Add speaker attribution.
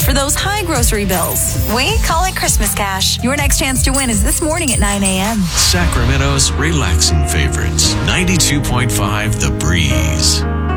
Speaker 1: for those high grocery bills.
Speaker 2: We call it Christmas cash.
Speaker 1: Your next chance to win is this morning at 9 a.m.
Speaker 3: Sacramento's relaxing favorites. 92.5 The Breeze.